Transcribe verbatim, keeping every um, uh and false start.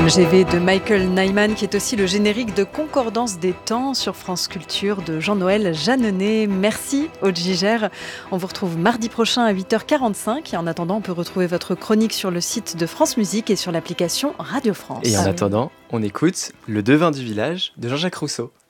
M G V de Michael Nyman, qui est aussi le générique de Concordance des temps sur France Culture de Jean-Noël Jeanneney. Merci Aude Gigère. On vous retrouve mardi prochain à huit heures quarante-cinq. Et en attendant, on peut retrouver votre chronique sur le site de France Musique et sur l'application Radio France. Et en attendant, on écoute Le devin du village de Jean-Jacques Rousseau.